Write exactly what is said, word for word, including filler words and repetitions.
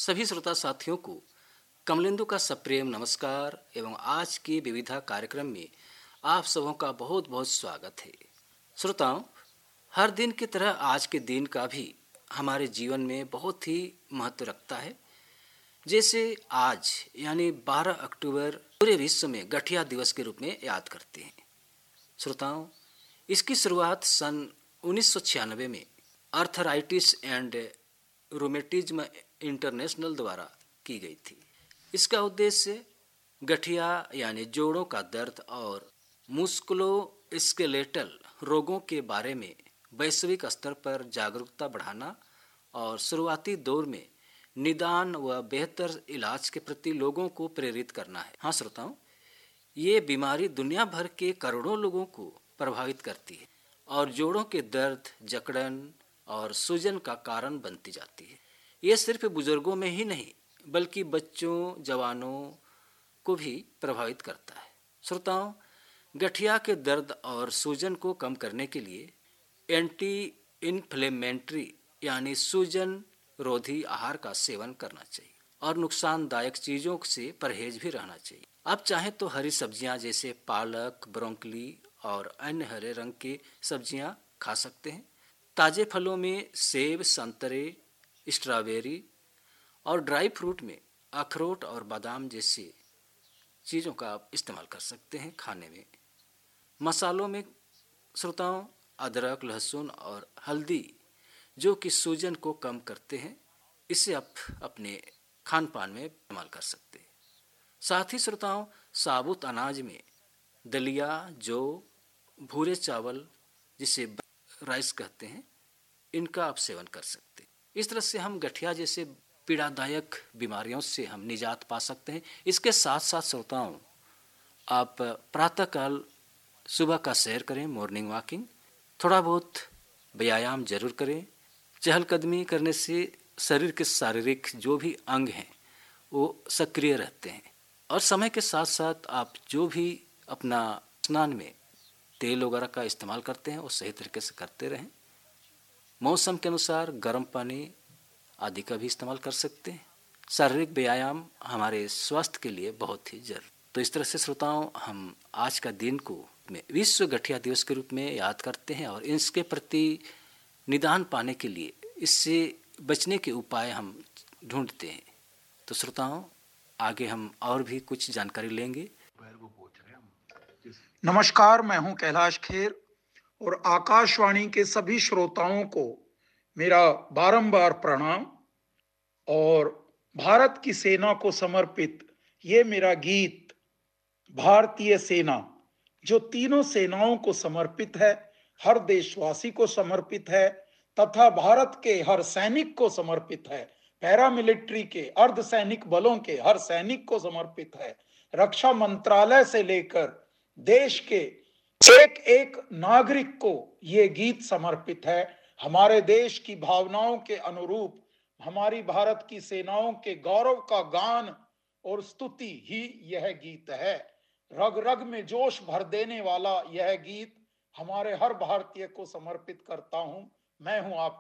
सभी श्रोता साथियों को कमलेंदु का सप्रेम नमस्कार एवं आज के विविधा कार्यक्रम में आप सबों का बहुत बहुत स्वागत है। श्रोताओं, हर दिन की तरह आज के दिन का भी हमारे जीवन में बहुत ही महत्व रखता है। जैसे आज यानी बारह अक्टूबर पूरे विश्व में गठिया दिवस के रूप में याद करते हैं। श्रोताओं, इसकी शुरुआत सन उन्नीस सौ छियानवे में आर्थराइटिस एंड रोमेटिज्म इंटरनेशनल द्वारा की गई थी। इसका उद्देश्य गठिया यानी जोड़ों का दर्द और मुस्कुलोस्केलेटल रोगों के बारे में वैश्विक स्तर पर जागरूकता बढ़ाना और शुरुआती दौर में निदान व बेहतर इलाज के प्रति लोगों को प्रेरित करना है। हाँ श्रोताओं, ये बीमारी दुनिया भर के करोड़ों लोगों को प्रभावित करती है और जोड़ों के दर्द, जकड़न और सूजन का कारण बनती जाती है। ये सिर्फ बुजुर्गों में ही नहीं बल्कि बच्चों, जवानों को भी प्रभावित करता है। श्रोताओं, गठिया के दर्द और सूजन को कम करने के लिए एंटी इन्फ्लेमेटरी यानी सूजन रोधी आहार का सेवन करना चाहिए और नुकसानदायक चीज़ों से परहेज भी रहना चाहिए। आप चाहें तो हरी सब्जियां जैसे पालक, ब्रोंकली और अन्य हरे रंग की सब्जियां खा सकते हैं। ताज़े फलों में सेब, संतरे, स्ट्रॉबेरी और ड्राई फ्रूट में अखरोट और बादाम जैसी चीज़ों का आप इस्तेमाल कर सकते हैं खाने में। मसालों में श्रोताओं अदरक, लहसुन और हल्दी जो कि सूजन को कम करते हैं, इसे आप अपने खान पान में इस्तेमाल कर सकते हैं। साथ ही श्रोताओं साबुत अनाज में दलिया, जौ, भूरे चावल जिसे राइस कहते हैं, इनका आप सेवन कर सकते हैं। इस तरह से हम गठिया जैसे पीड़ादायक बीमारियों से हम निजात पा सकते हैं। इसके साथ साथ श्रोताओं आप प्रातःकाल सुबह का सैर करें, मॉर्निंग वॉकिंग, थोड़ा बहुत व्यायाम जरूर करें। चहलकदमी करने से शरीर के शारीरिक जो भी अंग हैं वो सक्रिय रहते हैं और समय के साथ साथ आप जो भी अपना स्नान में तेल वगैरह का इस्तेमाल करते हैं वो सही तरीके से करते रहें। मौसम के अनुसार गर्म पानी आदि का भी इस्तेमाल कर सकते हैं। शारीरिक व्यायाम हमारे स्वास्थ्य के लिए बहुत ही जरूरी। तो इस तरह से श्रोताओं हम आज का दिन को विश्व गठिया दिवस के रूप में याद करते हैं और इसके प्रति निदान पाने के लिए, इससे बचने के उपाय हम ढूंढते हैं। तो श्रोताओं आगे हम और भी कुछ जानकारी लेंगे। नमस्कार, मैं हूं कैलाश खेर और आकाशवाणी के सभी श्रोताओं को मेरा बारंबार प्रणाम। और भारत की सेना को समर्पित ये मेरा गीत भारतीय सेना, जो तीनों सेनाओं को समर्पित है, हर देशवासी को समर्पित है तथा भारत के हर सैनिक को समर्पित है, पैरामिलिट्री के, अर्धसैनिक बलों के हर सैनिक को समर्पित है, रक्षा मंत्रालय से लेकर देश के एक एक नागरिक को ये गीत समर्पित है। हमारे देश की भावनाओं के अनुरूप हमारी भारत की सेनाओं के गौरव का गान और स्तुति ही यह गीत है। रग रग में जोश भर देने वाला यह गीत हमारे हर भारतीय को समर्पित करता हूं। मैं हूं आप